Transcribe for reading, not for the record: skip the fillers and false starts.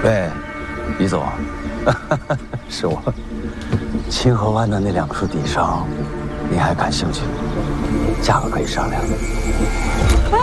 喂，李总，是我。清河湾的那2处底商，你还感兴趣？价格可以商量。 哎，